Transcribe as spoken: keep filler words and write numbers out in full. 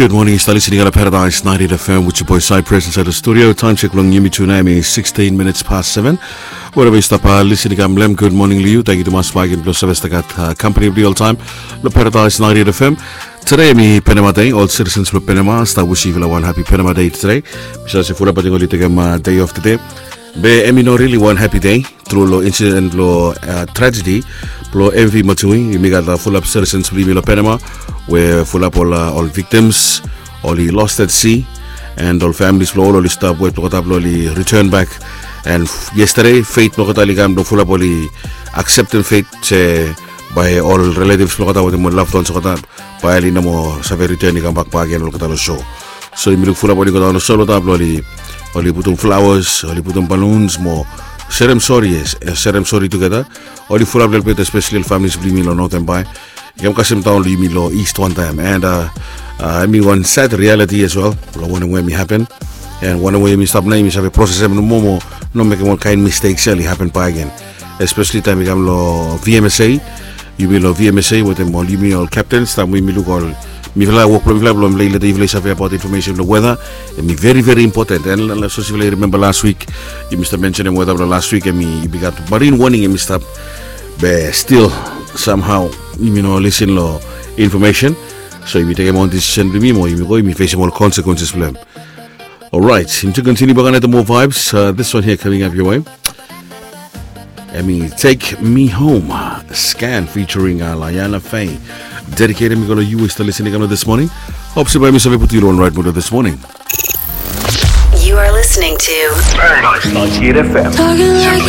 Good morning, you're listening to Paradise ninety-eight F M with your boy Cypress inside the studio. Time check long Yumi tsunami is sixteen minutes past seven. Wherever you stop uh, listening to Lem, good morning Liu. Thank you to Mas Wagon plus Savestagat uh, company of real time. The Paradise ninety-eight F M. Today mi Panama Day. All citizens of Panama sta wish you one happy Panama Day today. Bisa se fura pating ulit uh, day of today. Be emi no really one happy day through lo incident lo uh, tragedy lo M V matui mi got full up citizens of lo Panama where full up all uh, all victims all he lost at sea and all families lo all stop where to lo return back and yesterday fate lo kata ligam do full up all accepting fate uh, by all relatives lo kata with mo loved ones kata by ali na mo sa return igam back pa again lo kata lo show so mi lo full up all kata lo solo tab lo Oli putong flowers, oli putong balloons mo. Serem sorry yes, serem sorry together. Oli full up little bit, especially families bring me lo northern by. Yam kasim town li me lo east one time, and uh, uh, I mean one sad reality as well. Lo one way me happen, and one way me stop name is have a process em no more, no make one kind mistakes really happen by again. Especially time we come lo V M S A, you me lo V M S A with them all you me all captains. Time we me look all. Mi vela work problem vela problem later they vela about information the weather and me very very important and so if you remember last week you Mister mentioning weather last week and me you got marine warning and Mister but still somehow you know listen lo information so if you take a on decision with me more you go you face more consequences for them. All right, to continue back on at the more vibes uh, this one here coming up your way. I mean, Take Me Home, Scan featuring uh, Liana Faye. Dedicated me to you still listening to this morning. Hope so by me so put you on right mood this morning. You are listening to Paradise ninety-eight F M. Talking like